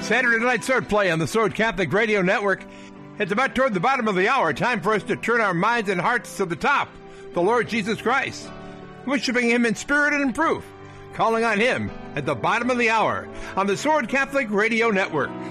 Saturday Night Sword Play on the Sword Catholic Radio Network. It's about toward the bottom of the hour. Time for us to turn our minds and hearts to the top, the Lord Jesus Christ, worshiping Him in spirit and in truth, calling on Him at the bottom of the hour on the Sword Catholic Radio Network.